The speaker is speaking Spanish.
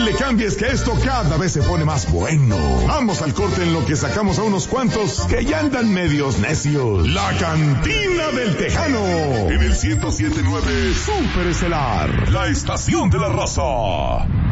le cambies, que esto cada vez se pone más bueno. Vamos al corte en lo que sacamos a unos cuantos que ya andan medios necios. La Cantina del Tejano, en el 107.9 Super Estelar, la estación de la raza.